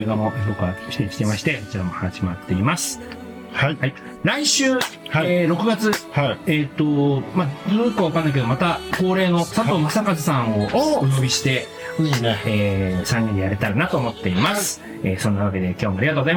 画も僕はしてまして、こちらも始まっています。はい。はい、来週、はい、6月、はい、まあ、どうかわかんないけど、また恒例の佐藤正和さんをお呼びして、いいね、3人でやれたらなと思っています。そんなわけで今日もありがとうございました。